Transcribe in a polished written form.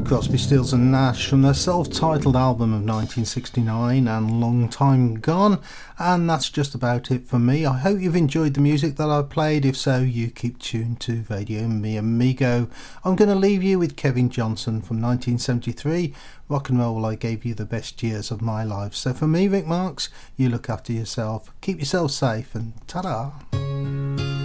Crosby, Stills and Nash from their self-titled album of 1969 and Long Time Gone. And that's just about it for me. I hope you've enjoyed the music that I played. If so, you keep tuned to Radio Mi Amigo. I'm going to leave you with Kevin Johnson from 1973. Rock and roll, I gave you the best years of my life. So for me, Rick Marks, you look after yourself, keep yourself safe, and ta-da!